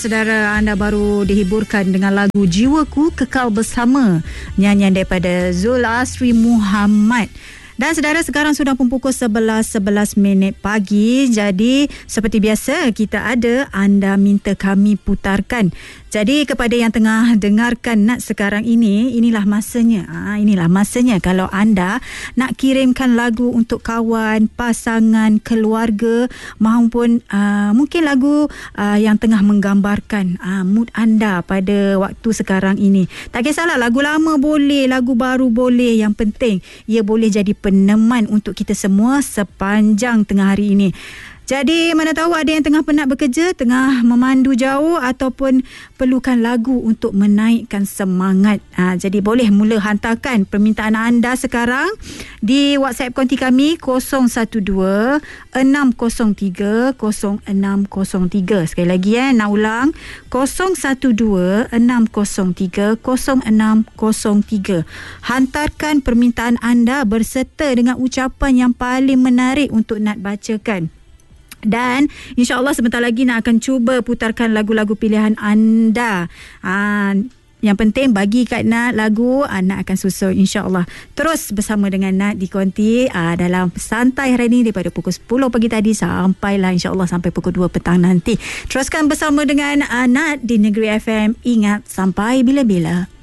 saudara, anda baru dihiburkan dengan lagu Jiwaku Kekal Bersama, nyanyian daripada Zul Asri Muhammad. Dan saudara, sekarang sudah pun pukul 11 minit pagi. Jadi seperti biasa, kita ada anda minta kami putarkan. Jadi kepada yang tengah dengarkan Nat sekarang ini, inilah masanya. Inilah masanya kalau anda nak kirimkan lagu untuk kawan, pasangan, keluarga, maupun mungkin lagu yang tengah menggambarkan mood anda pada waktu sekarang ini. Tak kisahlah, lagu lama boleh, lagu baru boleh. Yang penting ia boleh jadi peneman untuk kita semua sepanjang tengah hari ini. Jadi mana tahu ada yang tengah penat bekerja, tengah memandu jauh ataupun perlukan lagu untuk menaikkan semangat. Jadi boleh mula hantarkan permintaan anda sekarang di WhatsApp konti kami 012-603-0603. Sekali lagi nak ulang 012-603-0603. Hantarkan permintaan anda berserta dengan ucapan yang paling menarik untuk Nat bacakan. Dan insya-Allah sebentar lagi Nat akan cuba putarkan lagu-lagu pilihan anda. Yang penting bagi kat Nat lagu, Nat akan susun insya-Allah. Terus bersama dengan Nat di konti dalam santai hari ini daripada pukul 10 pagi tadi sampailah insya-Allah sampai pukul 2 petang nanti. Teruskan bersama dengan Nat di Negeri FM. Ingat, sampai bila-bila.